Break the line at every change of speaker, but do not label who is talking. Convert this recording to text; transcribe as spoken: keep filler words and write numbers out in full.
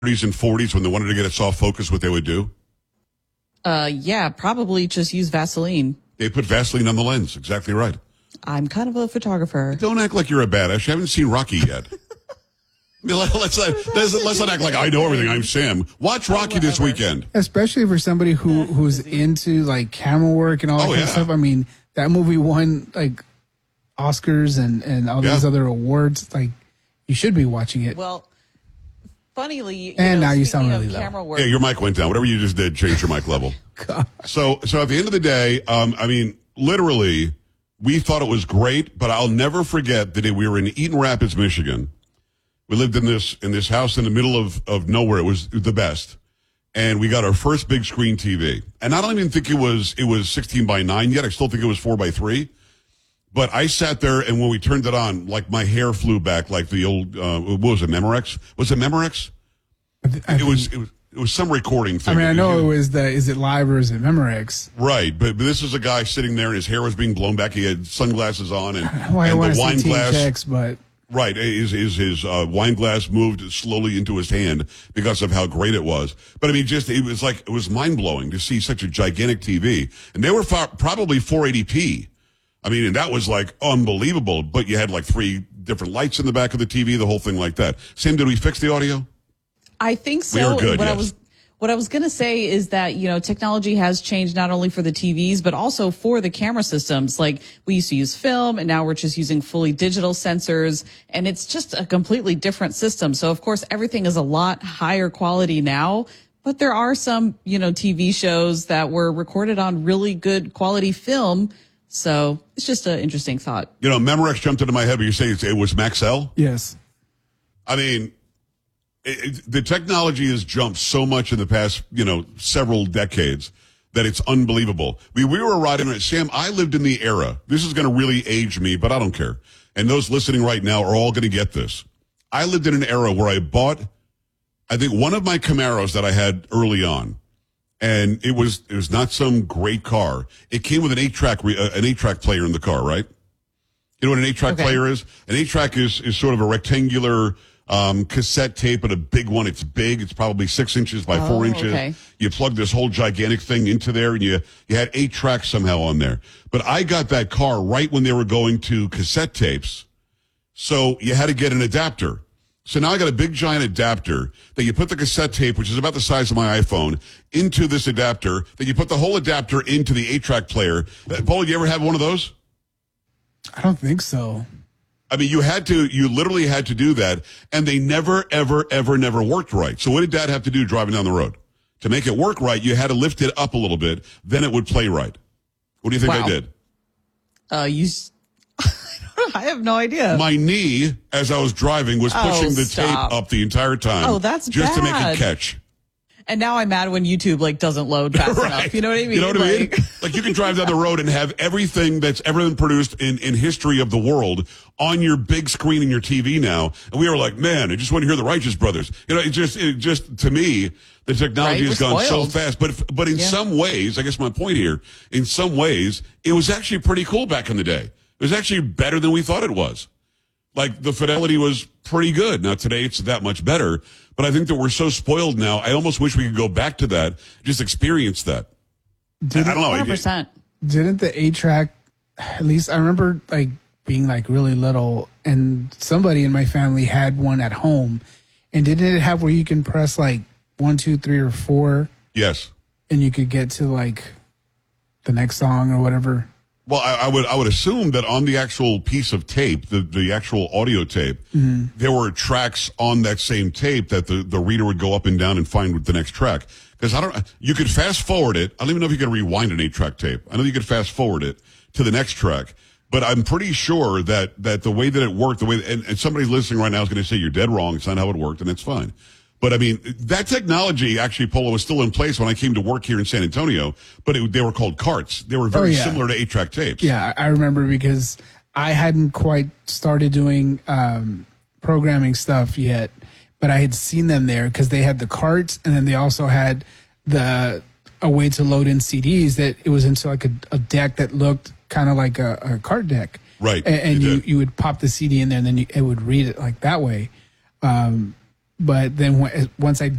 thirties and forties when they wanted to get a soft focus, what they would do?
Uh, yeah, probably just use Vaseline.
They put Vaseline on the lens. Exactly right.
I'm kind of a photographer.
Don't act like you're a badass. You haven't seen Rocky yet. I mean, let's, not, let's, let's not act like I know everything. I'm Sam. Watch Rocky this weekend.
Especially for somebody who who's into like camera work and all that
Oh,
kind
yeah.
of stuff. I mean, that movie won like Oscars and, and all these
Yeah.
other awards. Like, you should be watching it.
Well, funnily, you
And
know,
now you
speaking
sound
of
really low.
camera work,
Yeah, your mic went down. Whatever you just did, change your mic level.
God.
So, so at the end of the day, um, I mean, literally, we thought it was great, but I'll never forget the day we were in Eaton Rapids, Michigan. We lived in this in this house in the middle of, of nowhere. It was the best. And we got our first big screen T V. And I don't even think it was it was sixteen by nine yet. I still think it was four by three. But I sat there, and when we turned it on, like my hair flew back like the old, uh, what was it, Memorex? Was it Memorex?
I th- I
It
think-
was, it was it was some recording thing.
I mean, I
Did
know
you-
it was the, is it live or is it Memorex?
Right, but, but this is a guy sitting there, and his hair was being blown back. He had sunglasses on, and,
Well, I
and
want
the
to
wine
see Team
glass.
Checks, but
Right, is is his uh, wine glass moved slowly into his hand because of how great it was. But I mean, just it was like it was mind blowing to see such a gigantic T V, and they were far, probably four eighty p. I mean, and that was like unbelievable. But you had like three different lights in the back of the T V, the whole thing like that. Sam, did we fix the audio?
I think so.
We are good,
what I
yes.
was what I was going to say is that, you know, technology has changed not only for the T Vs, but also for the camera systems. Like, we used to use film, and now we're just using fully digital sensors, and it's just a completely different system. So, of course, everything is a lot higher quality now, but there are some, you know, T V shows that were recorded on really good quality film. So it's just an interesting thought.
You know, Memorex jumped into my head, but you're saying it was Maxell?
yes.
I mean, it, it, the technology has jumped so much in the past, you know, several decades that it's unbelievable. We we were riding it. Sam, I lived in the era. This is going to really age me, but I don't care. And those listening right now are all going to get this. I lived in an era where I bought, I think, one of my Camaros that I had early on, and it was it was not some great car. It came with an eight track re, uh, an eight track player in the car, right? You know what an eight track
Okay.
player is? An eight track is is sort of a rectangular um, cassette tape, but a big one. It's big. It's probably six inches by four
Oh,
inches.
okay.
You plug this whole gigantic thing into there, and you you had eight tracks somehow on there. But I got that car right when they were going to cassette tapes, so you had to get an adapter. So now I got a big giant adapter that you put the cassette tape, which is about the size of my iPhone, into this adapter. Then you put the whole adapter into the eight track player. Uh, Paul, you ever have one of those?
I don't think so.
I mean, you had to, you literally had to do that, and they never, ever, ever, never worked right. So what did Dad have to do driving down the road? To make it work right, you had to lift it up a little bit, then it would play right. What do you think
Wow.
I did?
Uh, you, s- I have no idea.
My knee, as I was driving, was
Oh,
pushing the
stop.
tape up the entire time.
Oh, that's
just to make
bad.
it catch.
And now I'm mad when YouTube like doesn't load fast enough. You know what I mean?
You know what I mean?
Like-
Like you can drive down the road and have everything that's ever been produced in, in history of the world on your big screen in your T V now. And we were like, man, I just want to hear the Righteous Brothers. You know, it just, it just, to me, the technology
Right,
has
we're
gone
spoiled.
so fast. But, if, but in
Yeah.
some ways, I guess my point here, in some ways, it was actually pretty cool back in the day. It was actually better than we thought it was. Like, the fidelity was pretty good. Now, today it's that much better. But I think that we're so spoiled now, I almost wish we could go back to that, just experience that.
Did
I don't know.
one
I-
hundred percent.
Didn't the eight track, at least I remember like being like really little, and somebody in my family had one at home, and didn't it have where you can press like one, two, three, or four,
Yes.
and you could get to like the next song or whatever?
Well, I, I would I would assume that on the actual piece of tape, the, the actual audio tape,
Mm-hmm.
there were tracks on that same tape that the, the reader would go up and down and find with the next track. Because I don't, you could fast forward it. I don't even know if you could rewind an eight track tape. I know you could fast forward it to the next track. But I'm pretty sure that, that the way that it worked, the way, and, and somebody listening right now is going to say you're dead wrong. It's not how it worked, and it's fine. But I mean, that technology actually, Polo, was still in place when I came to work here in San Antonio, but it, they were called carts. They were very
Oh, yeah.
similar to eight track tapes.
Yeah, I remember because I hadn't quite started doing um, programming stuff yet, but I had seen them there because they had the carts, and then they also had the a way to load in C Ds that it was into like a, a deck that looked kind of like a, a card deck.
Right,
And, and
it
you,
did.
you would pop the C D in there, and then you, it would read it like that way. Um, but then when, once I